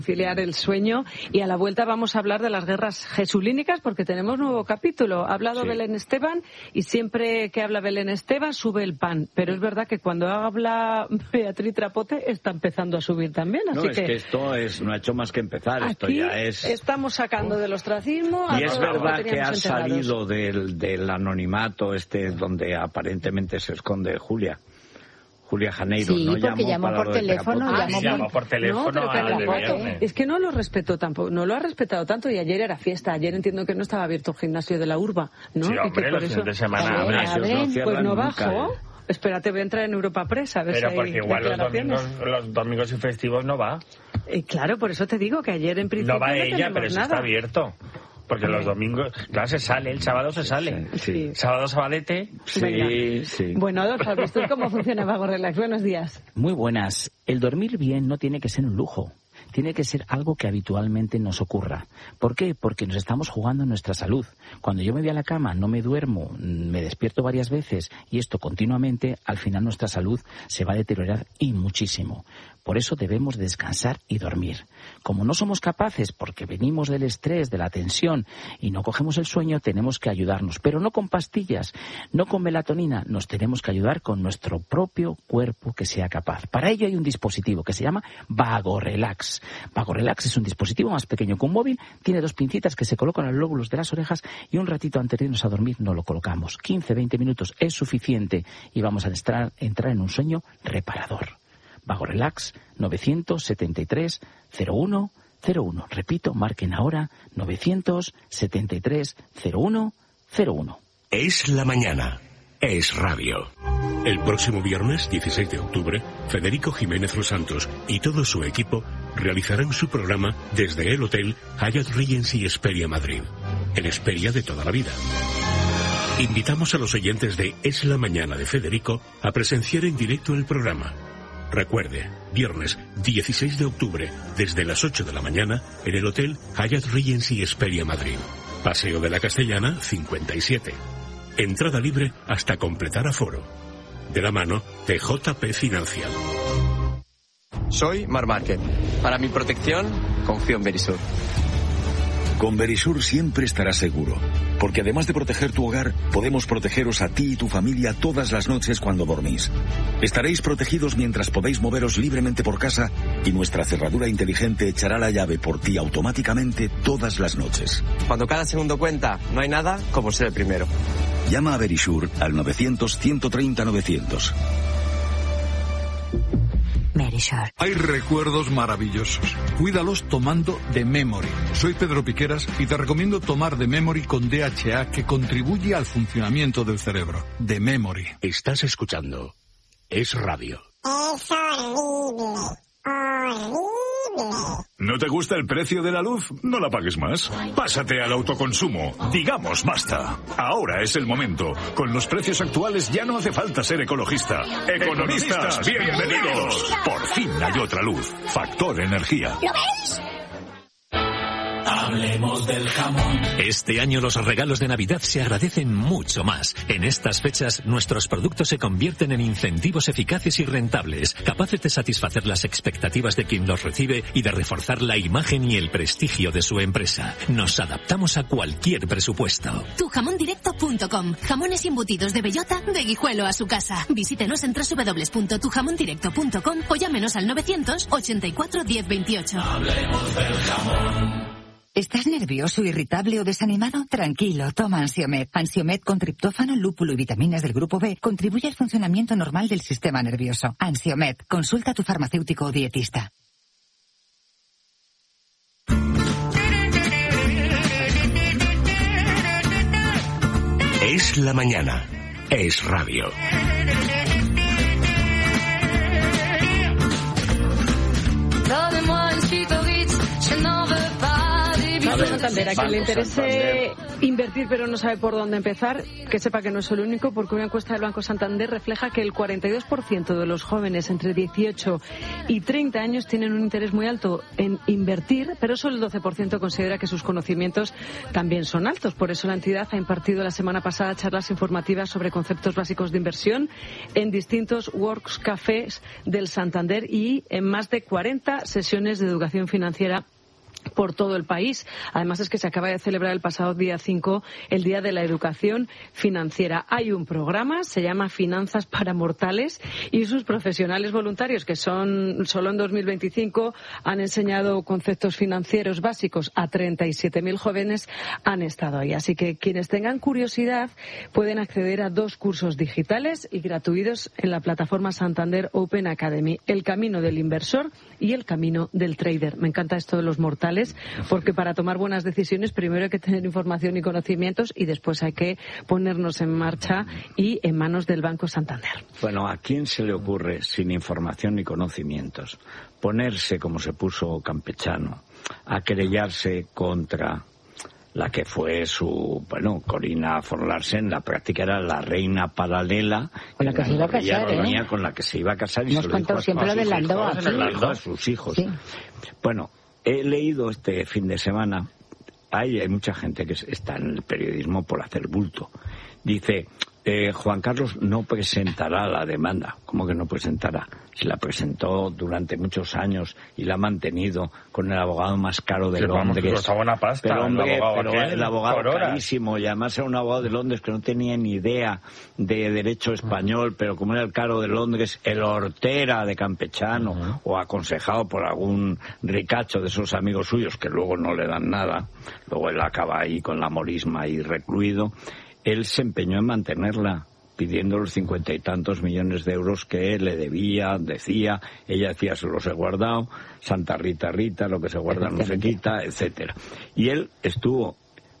conciliar el sueño, y a la vuelta vamos a hablar de las guerras jesulínicas porque tenemos nuevo capítulo. Ha hablado Belén Esteban y siempre que habla Belén Esteban sube el pan, pero es verdad que cuando habla Beatriz Trapote está empezando a subir también. Así que esto no ha hecho más que empezar. Esto ya es... Estamos sacando del ostracismo. Y es verdad que ha salido del anonimato donde aparentemente se esconde Julia Janeiro. Sí, no porque llamó por teléfono. Llamó por teléfono es que no lo respetó tampoco, no lo ha respetado tanto, y ayer era fiesta. Ayer entiendo que no estaba abierto el gimnasio de la Urba, ¿no? Sí, hombre, y que por los eso... fines de semana pues no bajó. Espérate, voy a entrar en Europa Press a ver pero si hay porque igual los domingos y festivos no va. Claro, por eso te digo que ayer en principio no va ella, pero nada. Está abierto. Porque los domingos, claro, se sale, el sábado se sale. Sí. Sábado sabadete. Sí. Bueno, Adolfo, ¿visto cómo funciona Vago Relax? Buenos días. Muy buenas. El dormir bien no tiene que ser un lujo. Tiene que ser algo que habitualmente nos ocurra. ¿Por qué? Porque nos estamos jugando en nuestra salud. Cuando yo me voy a la cama, no me duermo, me despierto varias veces, y esto continuamente, al final nuestra salud se va a deteriorar y muchísimo. Por eso debemos descansar y dormir. Como no somos capaces, porque venimos del estrés, de la tensión, y no cogemos el sueño, tenemos que ayudarnos. Pero no con pastillas, no con melatonina, nos tenemos que ayudar con nuestro propio cuerpo que sea capaz. Para ello hay un dispositivo que se llama Vago Relax. Vago Relax es un dispositivo más pequeño que un móvil, tiene 2 pincitas que se colocan a los lóbulos de las orejas, y un ratito antes de irnos a dormir nos lo colocamos. 15-20 minutos es suficiente y vamos a entrar en un sueño reparador. Vago Relax, 973 01 01. Repito, marquen ahora 973 01 01. Es la mañana. Es radio. El próximo viernes, 16 de octubre, Federico Jiménez Los Santos y todo su equipo realizarán su programa desde el Hotel Hyatt Regency Hesperia Madrid, el Hesperia de toda la vida. Invitamos a los oyentes de Es la Mañana de Federico a presenciar en directo el programa. Recuerde, viernes 16 de octubre, desde las 8 de la mañana, en el Hotel Hyatt Regency Hesperia Madrid. Paseo de la Castellana, 57. Entrada libre hasta completar aforo. De la mano de JP Financial. Soy Mar Márquez. Para mi protección, confío en Verisur. Con Verisur siempre estarás seguro, porque además de proteger tu hogar, podemos protegeros a ti y tu familia todas las noches cuando dormís. Estaréis protegidos mientras podéis moveros libremente por casa, y nuestra cerradura inteligente echará la llave por ti automáticamente todas las noches. Cuando cada segundo cuenta, no hay nada como ser el primero. Llama a Verisur al 900-130-900. Verisur. Hay recuerdos maravillosos. Cuídalos tomando The Memory. Soy Pedro Piqueras y te recomiendo tomar The Memory con DHA, que contribuye al funcionamiento del cerebro. The Memory. Estás escuchando Es Radio. Es horrible. Horrible. ¿No te gusta el precio de la luz? No la pagues más. Pásate al autoconsumo. Digamos basta. Ahora es el momento. Con los precios actuales ya no hace falta ser ecologista. ¡Economistas, bienvenidos! Por fin hay otra luz. Factor Energía. ¿Lo veis? Hablemos del jamón. Este año los regalos de Navidad se agradecen mucho más. En estas fechas, nuestros productos se convierten en incentivos eficaces y rentables, capaces de satisfacer las expectativas de quien los recibe y de reforzar la imagen y el prestigio de su empresa. Nos adaptamos a cualquier presupuesto. Tujamondirecto.com. Jamones embutidos de bellota, de Guijuelo a su casa. Visítenos en www.tujamondirecto.com o llámenos al 984 1028. Hablemos del jamón. ¿Estás nervioso, irritable o desanimado? Tranquilo, toma Ansiomed. Ansiomed con triptófano, lúpulo y vitaminas del grupo B contribuye al funcionamiento normal del sistema nervioso. Ansiomed, consulta a tu farmacéutico o dietista. Es la mañana. Es radio. Santander, a quien le interese Invertir pero no sabe por dónde empezar, que sepa que no es el único, porque una encuesta del Banco Santander refleja que el 42% de los jóvenes entre 18 y 30 años tienen un interés muy alto en invertir, pero solo el 12% considera que sus conocimientos también son altos. Por eso la entidad ha impartido la semana pasada charlas informativas sobre conceptos básicos de inversión en distintos works cafés del Santander y en más de 40 sesiones de educación financiera por todo el país. Además es que se acaba de celebrar el pasado día 5 el Día de la Educación Financiera. Hay un programa, se llama Finanzas para Mortales, y sus profesionales voluntarios, que son solo en 2025, han enseñado conceptos financieros básicos a 37.000 jóvenes, han estado ahí. Así que quienes tengan curiosidad pueden acceder a 2 cursos digitales y gratuitos en la plataforma Santander Open Academy: El Camino del Inversor y El Camino del Trader. Me encanta esto de los mortales, porque para tomar buenas decisiones primero hay que tener información y conocimientos, y después hay que ponernos en marcha y en manos del Banco Santander. Bueno, ¿a quién se le ocurre, sin información ni conocimientos, ponerse, como se puso Campechano, a querellarse contra la que fue Corina von Larsen? La práctica era la reina paralela con la que se iba a casar, con la que se iba a casar, y nos contó siempre lo del a sus hijos. Sí. Bueno, he leído este fin de semana, hay mucha gente que está en el periodismo por hacer bulto. Dice, Juan Carlos no presentará la demanda. ¿Cómo que no presentará? Si la presentó durante muchos años y la ha mantenido con el abogado más caro de Londres. Buena pasta, pero el abogado carísimo, y además era un abogado de Londres que no tenía ni idea de derecho español, pero como era el caro de Londres, el hortera de Campechano, o aconsejado por algún ricacho de esos amigos suyos que luego no le dan nada, luego él acaba ahí con la morisma y recluido. Él se empeñó en mantenerla, pidiendo los 50 y tantos millones de euros que le debía, decía. Ella decía, se los he guardado, Santa Rita, lo que se guarda no se quita, etcétera. Y él estuvo,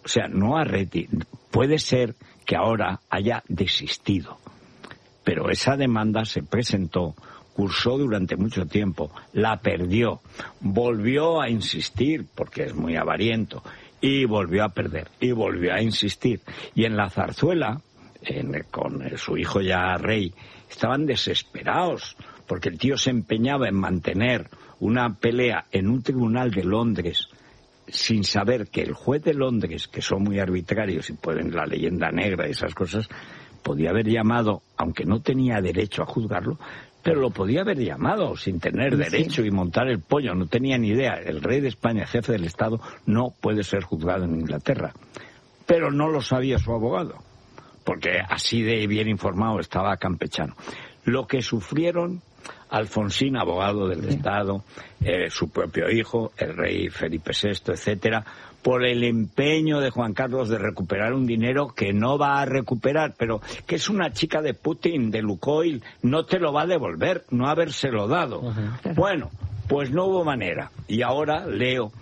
puede ser que ahora haya desistido, pero esa demanda se presentó, cursó durante mucho tiempo, la perdió, volvió a insistir, porque es muy avariento, y volvió a perder, y volvió a insistir. Y en la Zarzuela, con su hijo ya rey, estaban desesperados, porque el tío se empeñaba en mantener una pelea en un tribunal de Londres, sin saber que el juez de Londres, que son muy arbitrarios y pueden la leyenda negra y esas cosas, podía haber llamado, aunque no tenía derecho a juzgarlo, pero lo podía haber llamado sin tener derecho y montar el pollo. No tenía ni idea. El rey de España, jefe del Estado, no puede ser juzgado en Inglaterra. Pero no lo sabía su abogado, porque así de bien informado estaba Campechano. Lo que sufrieron Alfonsín, abogado del Estado, su propio hijo, el rey Felipe VI, etcétera, por el empeño de Juan Carlos de recuperar un dinero que no va a recuperar, pero que es una chica de Putin, de Lukoil, no te lo va a devolver, no habérselo dado. Bueno, pues no hubo manera. Y ahora Leo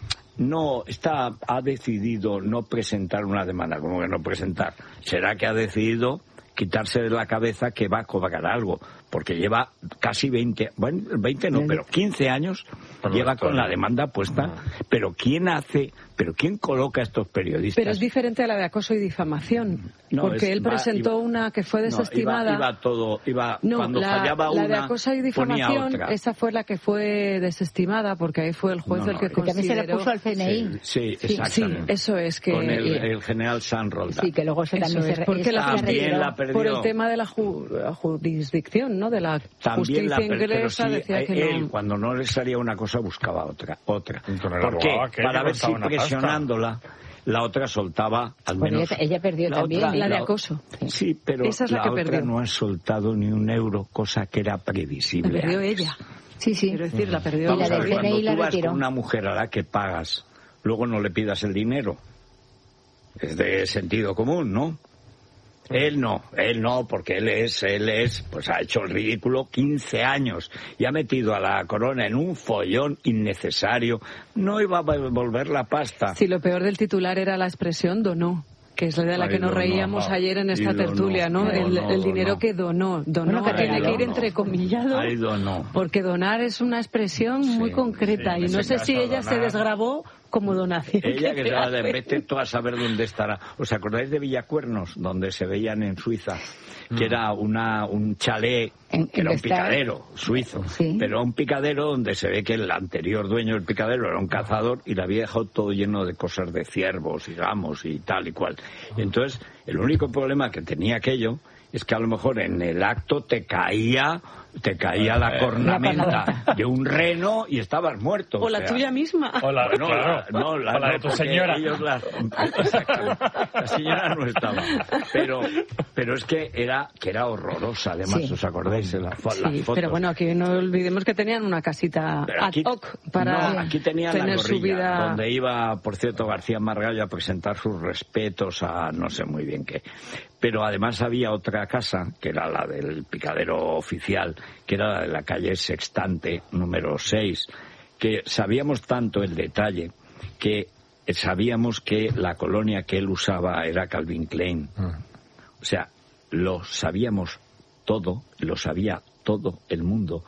ha decidido no presentar una demanda. ¿Cómo que no presentar? Será que ha decidido quitarse de la cabeza que va a cobrar algo, porque lleva casi 20 no, pero 15 años lleva con la demanda puesta. Pero ¿quién coloca a estos periodistas? Pero es diferente a la de acoso y difamación, porque él presentó una que fue desestimada. Cuando fallaba una, la de acoso y difamación, esa fue la que fue desestimada, porque ahí fue el juez el que consideró. También se le puso al CNI. Sí, exactamente. Sí, eso es que... Con el general Sanroldán. Sí, que luego porque también la perdió. Por el tema de la jurisdicción, ¿no? De la justicia inglesa, pero decía que él, cuando no le salía una cosa, buscaba otra. ¿Por qué? Para ver si presionándola, la otra soltaba al menos. Ella perdió también. La de acoso. Sí, pero esa es la que otra perdió. No ha soltado ni un euro, cosa que era previsible. La perdió antes. ella. Sí. Quiero decir, la perdió. Y la del CNI la retiró. Cuando tú vas con una mujer a la que pagas, luego no le pidas el dinero. Es de sentido común, ¿no? Él no, porque él es, pues ha hecho el ridículo 15 años y ha metido a la corona en un follón innecesario. No iba a devolver la pasta. Sí, lo peor del titular era la expresión donó, que es la de la que nos reíamos ayer en esta tertulia, ¿no? El dinero que donó que tiene que ir entrecomillado, donó. Porque donar es una expresión muy concreta y no sé si ella se desgrabó como donación. Ella que se va de vete tú a saber dónde estará. ¿Os acordáis de Villacuernos, donde se veían en Suiza? Que era un chalet, que era un picadero suizo, pero un picadero donde se ve que el anterior dueño del picadero era un cazador y le había dejado todo lleno de cosas de ciervos y gamos y tal y cual. Y entonces, el único problema que tenía aquello es que a lo mejor en el acto te caía la cornamenta de un reno y estabas muerto. O la tuya misma. O la, no, la de tu señora. La señora no estaba. Pero es que era horrorosa, además, ¿os acordáis? La foto. Pero bueno, aquí no olvidemos que tenían una casita ad hoc para aquí tenían tener la su vida. Donde iba, por cierto, García Margallo a presentar sus respetos a no sé muy bien qué. Pero además había otra casa, que era la del picadero oficial, que era la de la calle Sextante, número 6, que sabíamos tanto el detalle que sabíamos que la colonia que él usaba era Calvin Klein. O sea, lo sabíamos todo, lo sabía todo el mundo.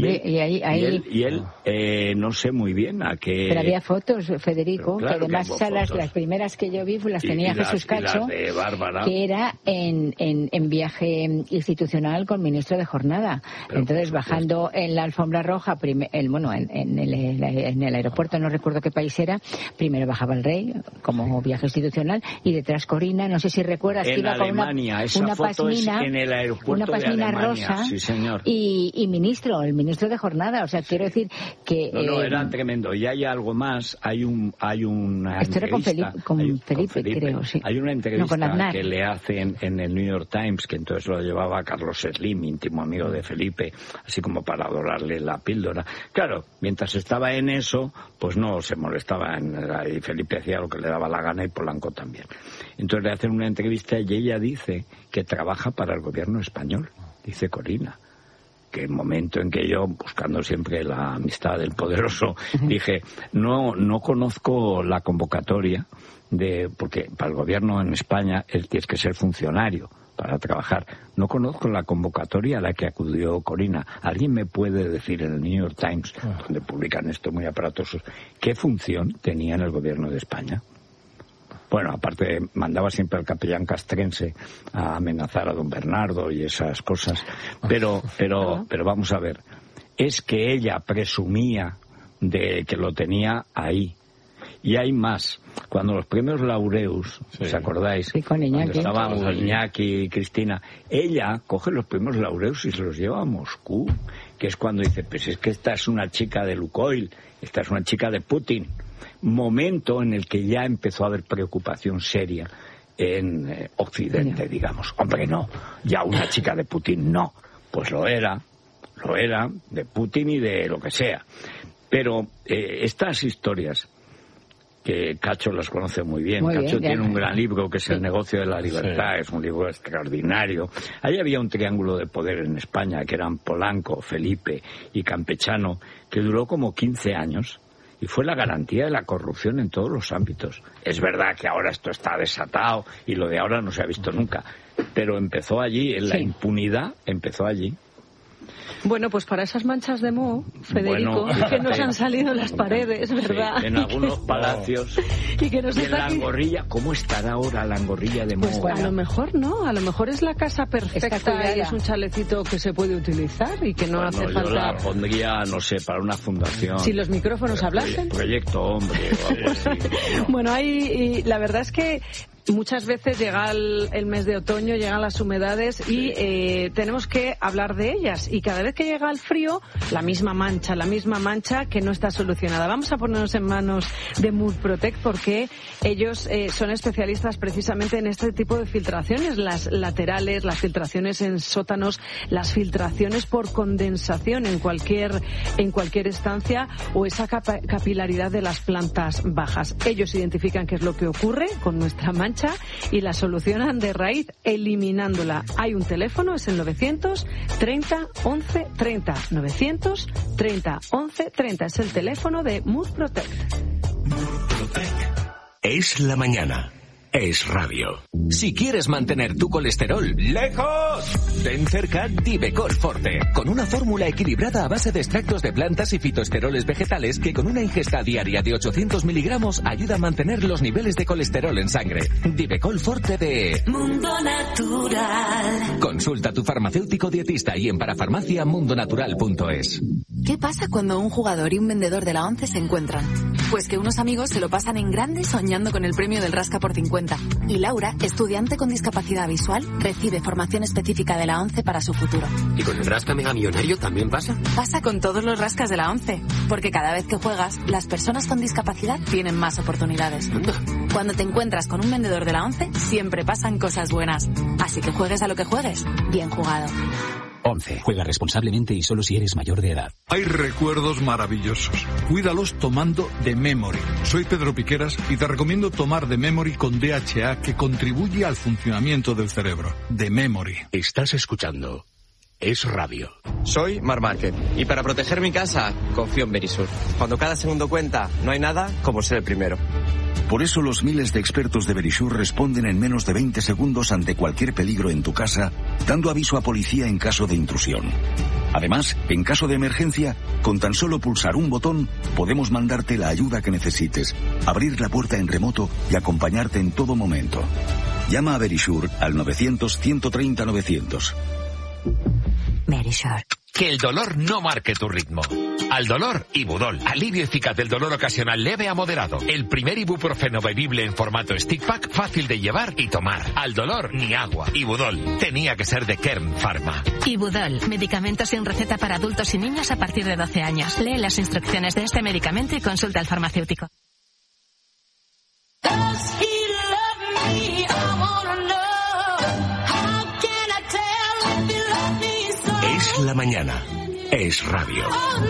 Y él no sé muy bien a qué... Pero había fotos, Federico, claro, que además las primeras que yo vi las tenía Jesús Cacho, que era en viaje institucional con ministro de Jornada. Pero entonces, bajando en la alfombra roja, en el aeropuerto, no recuerdo qué país era, primero bajaba el rey, como viaje institucional, y detrás Corina, no sé si recuerdas, que iba Alemania, con una pasmina, en el aeropuerto una pasmina de Alemania, rosa, sí, señor. Y el ministro de Jornada, o sea, quiero decir que... No, era tremendo. Y hay algo más, hay una esto era con Felipe, creo, sí. Hay una entrevista que le hacen en el New York Times, que entonces lo llevaba Carlos Slim, íntimo amigo de Felipe, así como para dorarle la píldora. Claro, mientras estaba en eso, pues no se molestaba, y Felipe hacía lo que le daba la gana y Polanco también. Entonces le hacen una entrevista y ella dice que trabaja para el gobierno español, dice Corina. Que el momento en que yo, buscando siempre la amistad del poderoso, dije, no conozco la convocatoria porque para el gobierno en España él tiene que ser funcionario para trabajar. No conozco la convocatoria a la que acudió Corina. ¿Alguien me puede decir en el New York Times, donde publican esto muy aparatosos, qué función tenía en el gobierno de España? Bueno, aparte mandaba siempre al capellán castrense a amenazar a don Bernardo y esas cosas. Pero vamos a ver, es que ella presumía de que lo tenía ahí. Y hay más. Cuando los premios Laureus, ¿os acordáis? Sí, con Iñaki. Cuando estábamos Iñaki y Cristina, ella coge los premios Laureus y se los lleva a Moscú, que es cuando dice, pues es que esta es una chica de Lukoil, esta es una chica de Putin. Momento en el que ya empezó a haber preocupación seria en Occidente, digamos. Hombre, no, ya una chica de Putin no. Pues lo era de Putin y de lo que sea. Pero estas historias, que Cacho las conoce muy bien. Cacho tiene un gran libro que es El negocio de la libertad, es un libro extraordinario. Ahí había un triángulo de poder en España, que eran Polanco, Felipe y Campechano, que duró como 15 años. Y fue la garantía de la corrupción en todos los ámbitos. Es verdad que ahora esto está desatado y lo de ahora no se ha visto nunca. Pero empezó allí, la impunidad empezó allí. Bueno, pues para esas manchas de moho, Federico, que nos han salido en las paredes, ¿verdad? Sí, en algunos palacios. Y que nos en Langorrilla, ¿cómo estará ahora Langorrilla de moho? Pues bueno, a lo mejor no, a lo mejor es la casa perfecta y es un chalecito que se puede utilizar y que no hace falta... Yo la pondría, no sé, para una fundación. Si los micrófonos hablasen. Proyecto Hombre o algo así. Bueno, y la verdad es que muchas veces llega el mes de otoño, llegan las humedades y tenemos que hablar de ellas. Y cada vez que llega el frío, la misma mancha que no está solucionada. Vamos a ponernos en manos de Murprotec porque ellos son especialistas precisamente en este tipo de filtraciones, las laterales, las filtraciones en sótanos, las filtraciones por condensación en cualquier estancia o esa capilaridad de las plantas bajas. Ellos identifican qué es lo que ocurre con nuestra mancha y la solucionan de raíz eliminándola. Hay un teléfono, es el 930 11 30. 930 11 30 es el teléfono de Murprotec. Murprotec. Es la mañana. es radio. Si quieres mantener tu colesterol lejos, ten cerca Divecol Forte, con una fórmula equilibrada a base de extractos de plantas y fitoesteroles vegetales que con una ingesta diaria de 800 miligramos ayuda a mantener los niveles de colesterol en sangre. Divecol Forte de Mundo Natural. Consulta a tu farmacéutico dietista y en parafarmacia.mundonatural.es. ¿Qué pasa cuando un jugador y un vendedor de la ONCE se encuentran? Pues que unos amigos se lo pasan en grande soñando con el premio del Rasca por 50. Y Laura, estudiante con discapacidad visual, recibe formación específica de la ONCE para su futuro. ¿Y con el Rasca Mega Millonario también pasa? Pasa con todos los rascas de la ONCE, porque cada vez que juegas, las personas con discapacidad tienen más oportunidades. Cuando te encuentras con un vendedor de la ONCE, siempre pasan cosas buenas. Así que juegues a lo que juegues, bien jugado. 11. Juega responsablemente y solo si eres mayor de edad. Hay recuerdos maravillosos. Cuídalos tomando The Memory. Soy Pedro Piqueras y te recomiendo tomar The Memory con DHA, que contribuye al funcionamiento del cerebro. The Memory. Estás escuchando Es Radio. Soy Mar Márquez y para proteger mi casa confío en Verisur. Cuando cada segundo cuenta, no hay nada como ser el primero. Por eso los miles de expertos de Verisur responden en menos de 20 segundos ante cualquier peligro en tu casa, dando aviso a policía en caso de intrusión. Además, en caso de emergencia, con tan solo pulsar un botón, podemos mandarte la ayuda que necesites, abrir la puerta en remoto y acompañarte en todo momento. Llama a Verisur al 900-130-900. Verisur. Que el dolor no marque tu ritmo. Al dolor, Ibudol. Alivio eficaz del dolor ocasional leve a moderado. El primer ibuprofeno bebible en formato stick pack, fácil de llevar y tomar. Al dolor, ni agua. Ibudol. Tenía que ser de Kern Pharma. Ibudol. Medicamento sin receta para adultos y niños a partir de 12 años. Lee las instrucciones de este medicamento y consulta al farmacéutico. Es la mañana. Es radio.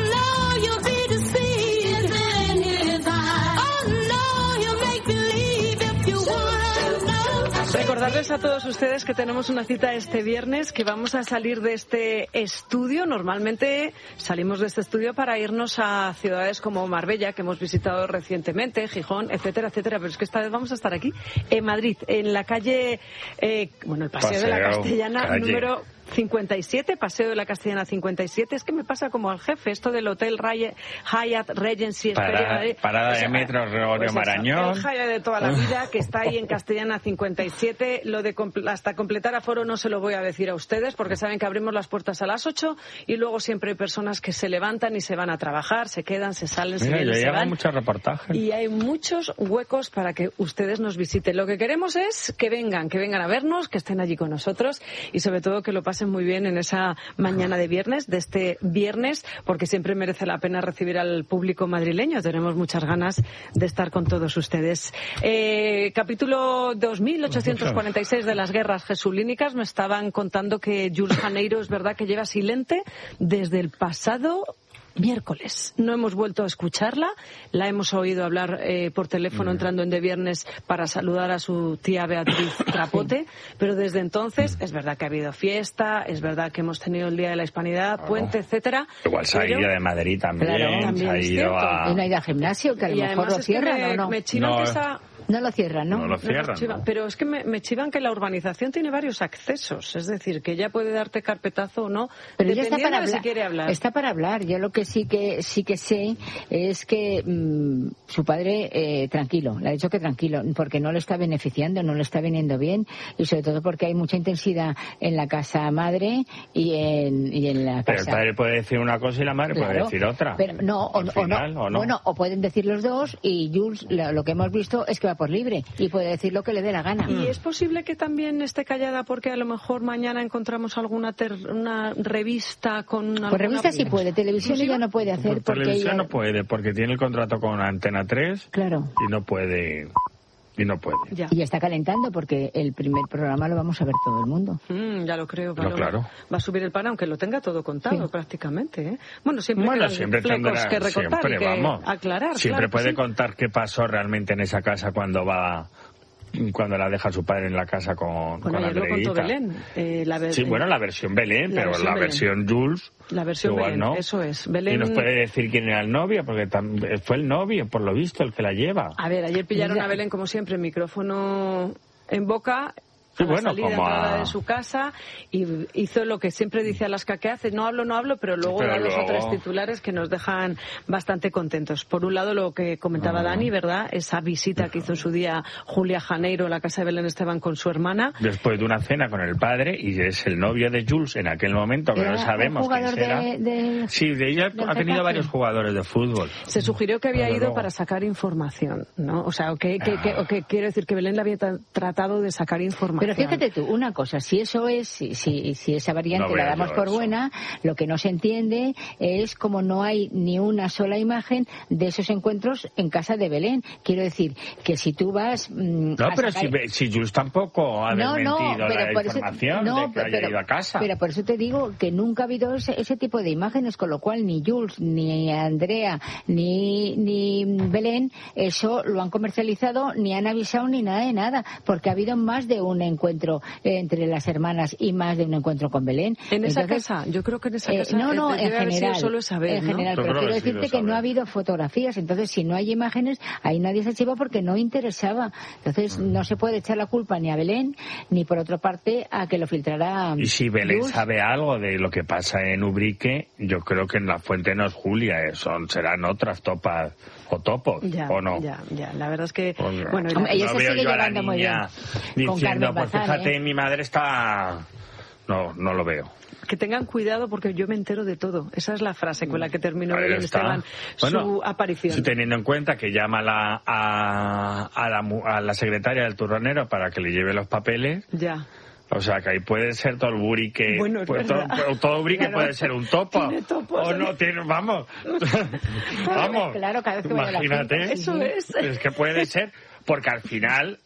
Recordarles a todos ustedes que tenemos una cita este viernes, que vamos a salir de este estudio. Normalmente salimos de este estudio para irnos a ciudades como Marbella, que hemos visitado recientemente, Gijón, etcétera, etcétera. Pero es que esta vez vamos a estar aquí, en Madrid, en la calle, el Paseo de la Castellana, número 57, Paseo de la Castellana 57. Es que me pasa como al jefe, esto del Hotel Hyatt Regency Parada de metro Gregorio Marañón. El Hyatt de toda la vida, que está ahí en Castellana 57. Lo de hasta completar aforo no se lo voy a decir a ustedes, porque saben que abrimos las puertas a las 8 y luego siempre hay personas que se levantan y se van a trabajar, se quedan, se salen, se vienen, se van. Muchos reportajes. Y hay muchos huecos para que ustedes nos visiten. Lo que queremos es que vengan a vernos, que estén allí con nosotros y sobre todo que lo pasen muy bien en esa mañana de viernes, de este viernes, porque siempre merece la pena recibir al público madrileño. Tenemos muchas ganas de estar con todos ustedes. Capítulo 2846 de las guerras jesulínicas. Me estaban contando que Jules Janeiro es verdad que lleva silente desde el pasado miércoles. No hemos vuelto a escucharla, la hemos oído hablar por teléfono entrando en De Viernes para saludar a su tía Beatriz Trapote, pero desde entonces es verdad que ha habido fiesta, es verdad que hemos tenido el Día de la Hispanidad, puente, etcétera. Igual se ha ido de Madrid también, claro, también se ha ido a... Y no ha ido al gimnasio, que a lo mejor lo cierran, ¿o no? Me chivan que esa... No lo cierran, ¿no? No lo cierran. Pero es que me chivan que la urbanización tiene varios accesos, es decir, que ella puede darte carpetazo o no, pero ya está para hablar, si quiere hablar. Está para hablar. Yo lo que sí que sé es que su padre tranquilo, le ha dicho que tranquilo, porque no lo está beneficiando, no le está viniendo bien, y sobre todo porque hay mucha intensidad en la casa madre y en la casa. Pero el padre puede decir una cosa y la madre puede decir otra. Pero no, o no. Bueno, o pueden decir los dos, y Jules, lo que hemos visto es que va por libre y puede decir lo que le dé la gana. Y es posible que también esté callada porque a lo mejor mañana encontramos una revista con Pues revista sí puede, televisión ella no puede hacer. Porque televisión no puede, porque tiene el contrato con Antena 3. Claro. Y no puede. Ya. Y está calentando porque el primer programa lo vamos a ver todo el mundo. Ya lo creo. Claro. Va a subir el pan aunque lo tenga todo contado prácticamente. ¿eh? Bueno, siempre tendrá que recortar y que aclarar. Siempre claro, puede contar qué pasó realmente en esa casa cuando va cuando la deja su padre en la casa con ayer lo contó Belén. Sí, bueno, la versión Belén, pero la versión Jules... La versión Belén, no. eso es. Belén... Y nos puede decir quién era el novio, porque fue el novio, por lo visto, el que la lleva. A ver, ayer pillaron a Belén, como siempre, micrófono en boca... Sí, a la salida de su casa, y hizo lo que siempre dice Alaska que hace, no hablo, pero luego da dos o tres titulares que nos dejan bastante contentos. Por un lado, lo que comentaba Dani, ¿verdad? Esa visita que hizo en su día Julia Janeiro a la casa de Belén Esteban con su hermana. Después de una cena con el padre, y es el novio de Jules en aquel momento, que no sabemos quién será. Sí, de ella ha tenido varios jugadores de fútbol. Se sugirió que había ido para sacar información, ¿no? O sea, que quiero decir que Belén le había tratado de sacar información. Pero fíjate tú, una cosa, si eso es, si esa variante la damos por buena, lo que no se entiende es como no hay ni una sola imagen de esos encuentros en casa de Belén. Quiero decir, que si tú vas... pero si Jules tampoco ha desmentido la información de que haya ido a casa. Pero por eso te digo que nunca ha habido ese tipo de imágenes, con lo cual ni Jules, ni Andrea, ni Belén, eso lo han comercializado, ni han avisado, ni nada de nada, porque ha habido más de un encuentro entre las hermanas y más de un encuentro con Belén. ¿En esa casa? Yo creo que en esa casa no, en general. Solo esa vez, en general, pero quiero decirte que no ha habido fotografías, entonces si no hay imágenes, ahí nadie se archiva porque no interesaba. Entonces no se puede echar la culpa ni a Belén, ni por otra parte a que lo filtrará. Y si Belén sabe algo de lo que pasa en Ubrique, yo creo que en la fuente no es Julia, serán otras topas o topos, ¿o no? Ya, la verdad es que... Bueno, ella se sigue llevando muy bien. Diciendo, pues fíjate, mi madre está... No lo veo. Que tengan cuidado porque yo me entero de todo. Esa es la frase con la que terminó Belén Esteban su aparición. Teniendo en cuenta que llama a la secretaria del turronero para que le lleve los papeles. Ya. O sea, que ahí puede ser todo el burique. Bueno, todo burique puede ser un topo. O no tiene, vamos. Vamos. Claro, cada vez que imagínate. Eso es. Es que puede ser. Porque al final,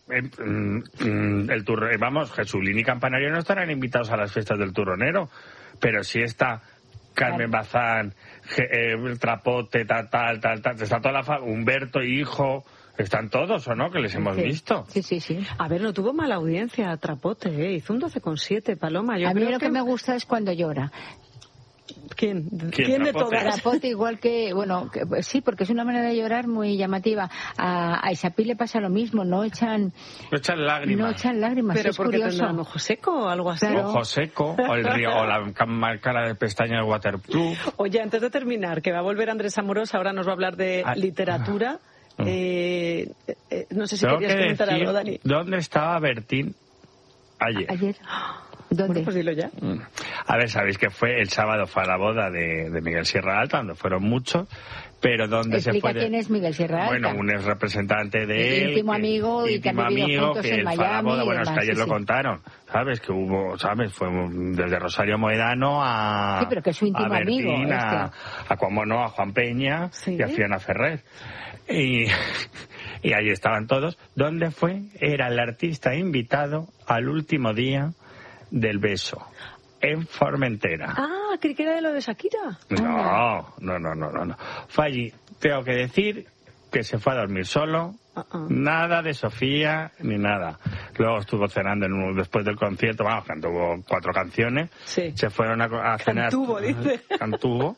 Jesulín y Campanario no estarán invitados a las fiestas del turronero, pero sí está Carmen Bazán, Trapote, tal, está toda la Humberto, hijo, están todos, ¿o no? Que les hemos visto. Sí. A ver, no tuvo mala audiencia Trapote, hizo un 12,7, Paloma. A mí lo que me gusta es cuando llora. ¿Quién de todas? Trapote, igual que, sí, porque es una manera de llorar muy llamativa. A Isapí le pasa lo mismo, no echan lágrimas. Pero es porque curioso. tendrán ojo seco o algo así. Claro. Ojo seco, o el río, o la cara de pestaña del waterproof. Oye, antes de terminar, que va a volver Andrés Amorós, ahora nos va a hablar de literatura. No sé si querías comentar algo, Dani. ¿Dónde estaba Bertín ayer? ¿Dónde? Bueno, pues dilo ya. A ver, sabéis que el sábado fue a la boda de Miguel Sierra Alta, donde fueron muchos, pero donde Explica quién es Miguel Sierra Alta. Bueno, un ex representante de él. Íntimo amigo y que han vivido juntos en Miami. Fue a la boda, bueno, es que ayer lo contaron, ¿sabes? Que hubo, ¿sabes? Fue desde Rosario Moedano a... Sí, pero que es su íntimo Bertín, amigo. a Juan Peña y a Fiona Ferrer. Y ahí estaban todos. ¿Dónde fue? Era el artista invitado al último día del beso, en Formentera. Ah, creí que era de lo de Shakira. No. Fue allí. Tengo que decir que se fue a dormir solo. Nada de Sofía ni nada. Luego estuvo cenando después del concierto, cantó 4 canciones. Sí. Se fueron a cenar. Cantuvo, dice. Cantó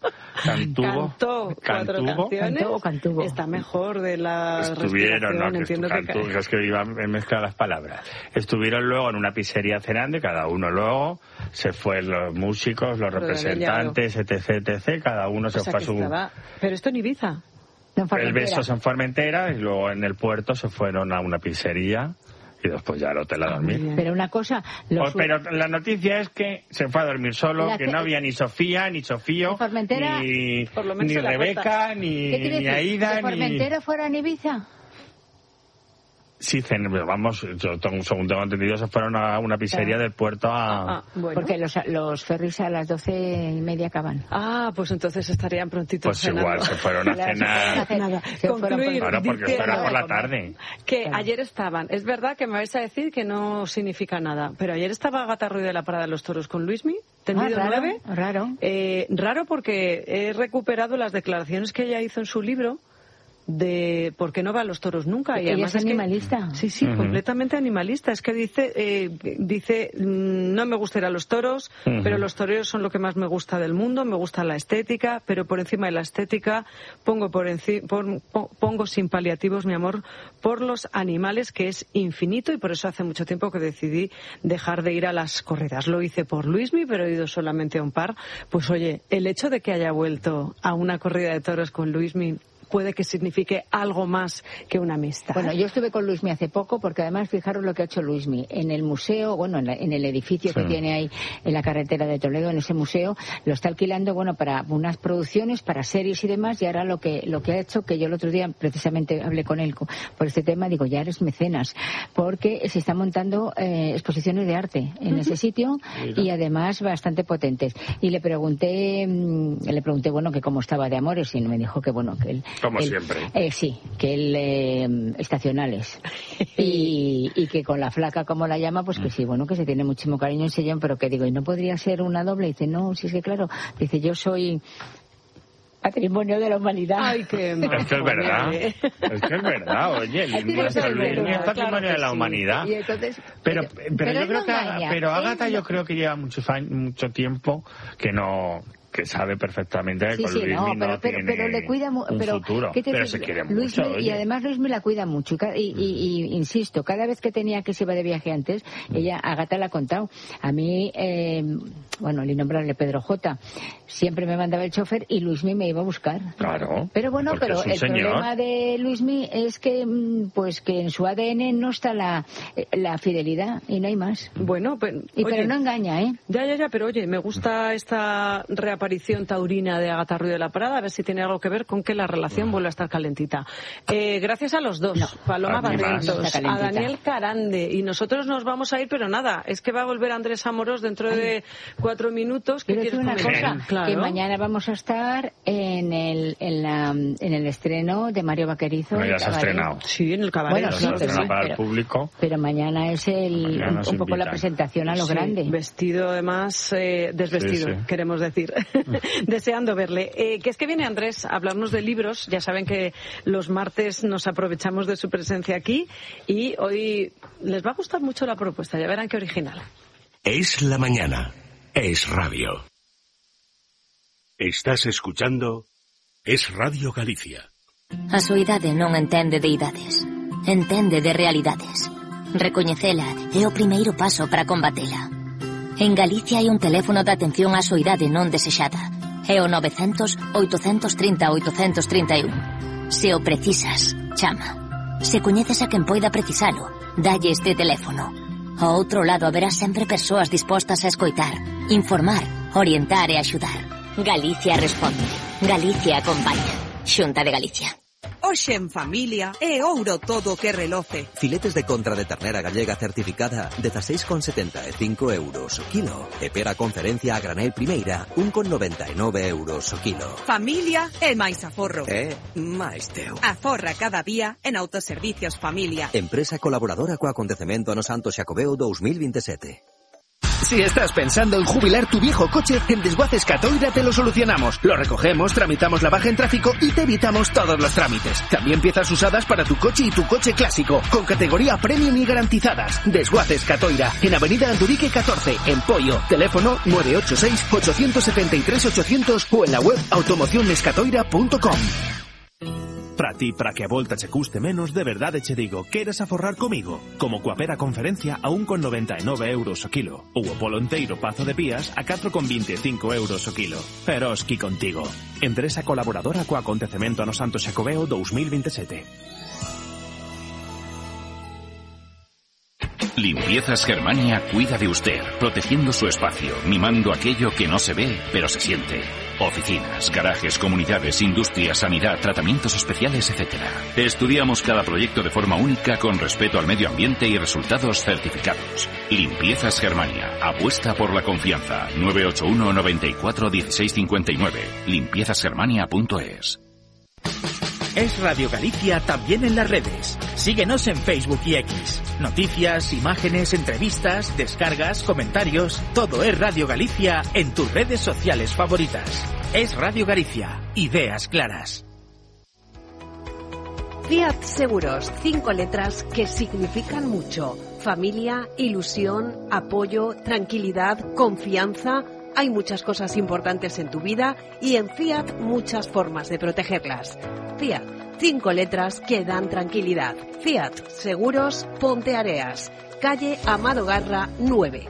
4 canciones. Está mejor de la Estuvieron, ¿no? Entiendo que es que iba a mezclar las palabras. Estuvieron luego en una pizzería cenando y cada uno luego se fue, los músicos, los representantes, etc. Cada uno se fue a su... Pero esto en Ibiza. El beso en Formentera y luego en el puerto se fueron a una pizzería y después ya al hotel a dormir. Pero una cosa... Pero la noticia es que se fue a dormir solo, que no había ni Sofía, ni Sofío, ni Rebeca, ni Aida, ¿De Formentera fuera en Ibiza? Sí, vamos, yo según tengo entendido, se fueron a una pizzería del puerto a... Bueno. Porque los ferries a las 12:30 acaban. Pues entonces estarían prontitos Pues cenando. igual, se fueron a cenar. Concluir, claro, porque esto era por la tarde. Que ayer estaban, es verdad que me vais a decir que no significa nada, pero ayer estaba Agatha Ruiz de la Parada de los Toros con Luismi, tendido 9. Raro. Raro porque he recuperado las declaraciones que ella hizo en su libro, porque no va a los toros nunca. Y además es animalista. Sí, completamente animalista. Es que dice no me gusta ir a los toros, pero los toreros son lo que más me gusta del mundo, me gusta la estética, pero por encima de la estética pongo sin paliativos mi amor por los animales, que es infinito, y por eso hace mucho tiempo que decidí dejar de ir a las corridas. Lo hice por Luismi, pero he ido solamente a un par. Pues oye, el hecho de que haya vuelto a una corrida de toros con Luismi puede que signifique algo más que una amistad. Bueno, yo estuve con Luismi hace poco, porque además fijaros lo que ha hecho Luismi. En el museo, en el edificio que tiene ahí en la carretera de Toledo, en ese museo, lo está alquilando, para unas producciones, para series y demás, y ahora lo que ha hecho, que yo el otro día precisamente hablé con él por este tema, digo, ya eres mecenas, porque se están montando exposiciones de arte en ese sitio, y además bastante potentes. Y le pregunté, que cómo estaba de amores, y me dijo que, que él... Como siempre. Sí, que él estacionales. y que con la flaca, como la llama, pues que sí, que se tiene muchísimo cariño en Sillón, pero que digo, ¿y no podría ser una doble? Y dice, no, sí, es que claro. Dice, yo soy patrimonio de la humanidad. Ay, qué mal. Es que es verdad. Oye, Luismi es patrimonio de la humanidad. Y entonces, pero yo creo que Ágata yo creo que lleva mucho tiempo que sabe perfectamente que con Luismi pero le cuida un futuro, pero se quiere mucho. Y además Luismi la cuida mucho. Y insisto, cada vez que tenía que se iba de viaje antes, Ágata la ha contado. A mí, el innombrable Pedro J. siempre me mandaba el chofer y Luismi me iba a buscar. Claro. Pero el problema de Luismi es que que en su ADN no está la fidelidad y no hay más. Bueno, pero no engaña, ¿eh? Ya, pero oye, me gusta esta reaparición taurina de Ágata Ruiz de la Prada, a ver si tiene algo que ver con que la relación vuelva a estar calentita. Gracias a los dos, Paloma Barrientos, a Daniel Carande, y nosotros nos vamos a ir, pero nada, es que va a volver Andrés Amorós dentro de 4 minutos. ¿Qué quieres una cosa? Claro. Que mañana vamos a estar en el estreno de Mario Vaquerizo. Ya se ha estrenado. Sí, en el Cabaret. Para el público. Pero mañana es un poco la presentación a lo grande. Vestido además, desvestido, queremos decir. Deseando verle. Que es que viene Andrés a hablarnos de libros. Ya saben que los martes nos aprovechamos de su presencia aquí, y hoy les va a gustar mucho la propuesta. Ya verán qué original. Es la mañana. Es radio. Estás escuchando Es Radio Galicia. A súa idade non entende de idades. Entende de realidades. Recoñecela é o primeiro paso para combatela. En Galicia hai un teléfono de atención á soidade non desexada. É o 900-830-831. Se o precisas, chama. Se coñeces a quen poida precisalo, dalle este teléfono. Ao outro lado haberá sempre persoas dispostas a escoitar, informar, orientar e axudar. Galicia responde. Galicia acompaña. Xunta de Galicia. Hoxe en familia é ouro todo que reloce. Filetes de contra de ternera gallega certificada 16,75 euros o kilo. E pera conferencia a granel primeira 1,99 euros o kilo. Familia é máis aforro. É máis teu. Aforra cada día en Autoservicios Familia. Empresa colaboradora co acontecemento no Santo Xacobeo 2027. Si estás pensando en jubilar tu viejo coche, en Desguaces Catoira te lo solucionamos. Lo recogemos, tramitamos la baja en tráfico y te evitamos todos los trámites. También piezas usadas para tu coche y tu coche clásico, con categoría premium y garantizadas. Desguaces Catoira, en Avenida Andurique 14, en Poio. Teléfono 986-873-800 o en la web automocionescatoira.com. Para ti, para que a volta che custe menos, de verdade che digo, queres aforrar comigo? Como coa pera conferencia a 1,99 euros o kilo, ou o polo enteiro Pazo de Pías a 4,25 euros o kilo. Peroski contigo. Empresa colaboradora co acontecemento no Santo Xacobeo 2027. Limpiezas Germania cuida de usted, protegiendo su espacio, mimando aquello que no se ve, pero se siente. Oficinas, garajes, comunidades, industria, sanidad, tratamientos especiales, etc. Estudiamos cada proyecto de forma única con respeto al medio ambiente y resultados certificados. Limpiezas Germania, apuesta por la confianza. 981 94 16 59. Limpiezasgermania.es. Es Radio Galicia también en las redes. Síguenos en Facebook y X. Noticias, imágenes, entrevistas, descargas, comentarios. Todo es Radio Galicia en tus redes sociales favoritas. Es Radio Galicia. Ideas claras. Fiat Seguros, 5 letras que significan mucho. Familia, ilusión, apoyo, tranquilidad, confianza. Hay muchas cosas importantes en tu vida y en Fiat muchas formas de protegerlas. Fiat, 5 letras que dan tranquilidad. Fiat Seguros, Ponteareas, calle Amado Garra 9.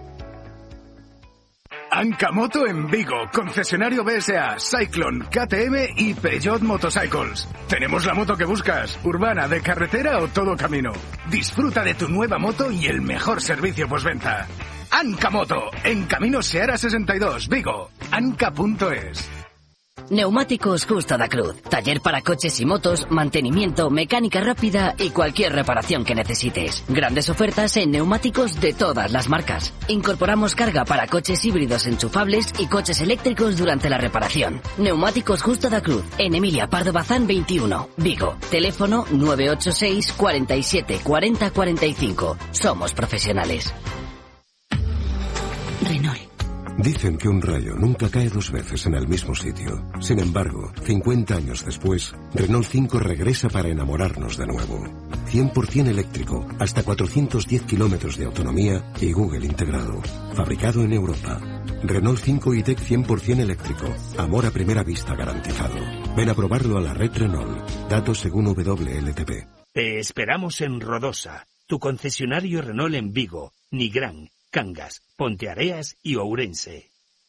Ancamoto en Vigo, concesionario BSA, Cyclone, KTM y Peugeot Motorcycles. Tenemos la moto que buscas, urbana, de carretera o todo camino. Disfruta de tu nueva moto y el mejor servicio postventa. Ancamoto, en Camino Seara 62, Vigo, anca.es. Neumáticos Justo da Cruz. Taller para coches y motos, mantenimiento, mecánica rápida y cualquier reparación que necesites. Grandes ofertas en neumáticos de todas las marcas. Incorporamos carga para coches híbridos enchufables y coches eléctricos durante la reparación. Neumáticos Justo da Cruz. En Emilia Pardo Bazán 21, Vigo. Teléfono 986 47 40 45. Somos profesionales. Renault. Dicen que un rayo nunca cae dos veces en el mismo sitio. Sin embargo, 50 años después, Renault 5 regresa para enamorarnos de nuevo. 100% eléctrico, hasta 410 kilómetros de autonomía y Google integrado. Fabricado en Europa. Renault 5 e-Tech 100% eléctrico. Amor a primera vista garantizado. Ven a probarlo a la red Renault. Datos según WLTP. Te esperamos en Rodosa, tu concesionario Renault en Vigo, Nigrán, Cangas, Ponteareas y Ourense.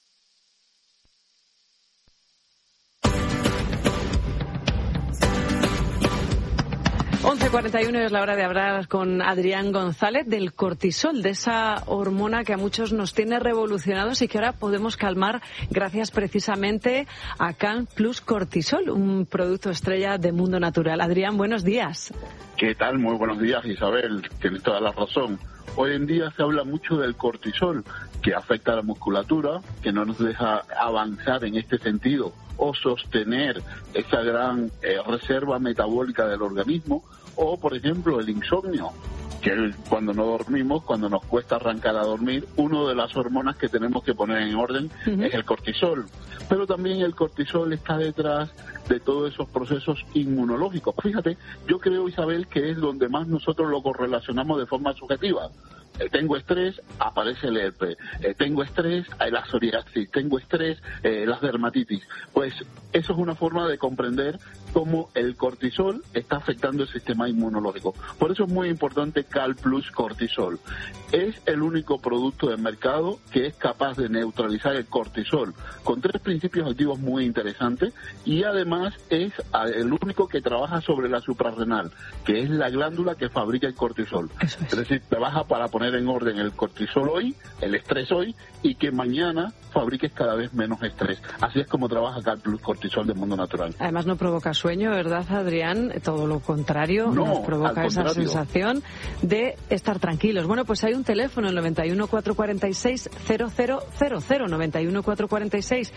...11:41 es la hora de hablar con Adrián González del cortisol, de esa hormona que a muchos nos tiene revolucionados y que ahora podemos calmar gracias precisamente a Calm Plus Cortisol, un producto estrella de Mundo Natural. Adrián, buenos días. ¿Qué tal? Muy buenos días, Isabel. Tienes toda la razón. Hoy en día se habla mucho del cortisol, que afecta a la musculatura, que no nos deja avanzar en este sentido o sostener esa gran reserva metabólica del organismo, o por ejemplo el insomnio, que cuando no dormimos, cuando nos cuesta arrancar a dormir, una de las hormonas que tenemos que poner en orden es el cortisol. Pero también el cortisol está detrás de todos esos procesos inmunológicos. Fíjate, yo creo, Isabel, que es donde más nosotros lo correlacionamos de forma subjetiva. Tengo estrés, aparece el herpes. Tengo estrés, hay la psoriasis. Tengo estrés, las dermatitis. Pues eso es una forma de comprender cómo el cortisol está afectando el sistema inmunológico. Por eso es muy importante Calm Plus Cortisol. Es el único producto del mercado que es capaz de neutralizar el cortisol con 3 principios activos muy interesantes, y además es el único que trabaja sobre la suprarrenal, que es la glándula que fabrica el cortisol. Es decir, trabaja para poner en orden el cortisol hoy, el estrés hoy, y que mañana fabriques cada vez menos estrés. Así es como trabaja Calm Plus Cortisol de Mundo Natural. Además no provoca sueño, ¿verdad, Adrián? Todo lo contrario, nos provoca esa sensación de estar tranquilos. Bueno, pues hay un teléfono, el 91 446 0000, 91 446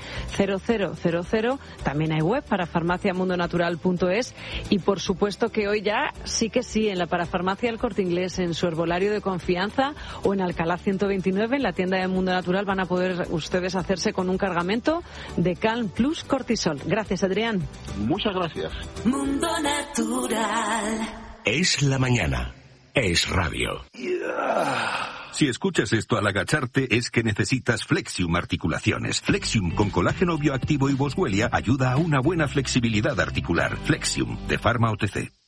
0000. También hay web para farmaciamundonatural.es, y por supuesto que hoy ya sí que sí, en la Parafarmacia El Corte Inglés, en su herbolario de confianza, o en Alcalá 129, en la tienda de Mundo Natural, van a poder ustedes hacerse con un cargamento de Calm Plus Cortisol. Gracias, Adrián. Muchas gracias. Mundo Natural. Es la mañana. Es radio. Si escuchas esto al agacharte, es que necesitas Flexium Articulaciones. Flexium con colágeno bioactivo y boswellia ayuda a una buena flexibilidad articular. Flexium, de Pharma OTC.